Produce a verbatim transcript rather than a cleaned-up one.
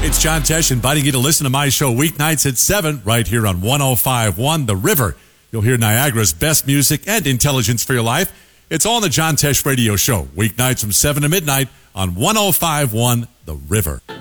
It's John Tesh inviting you to listen to my show weeknights at seven right here on one oh five point one The River. You'll hear Niagara's best music and intelligence for your life. It's all on the John Tesh Radio Show, weeknights from seven to midnight on one oh five point one The River.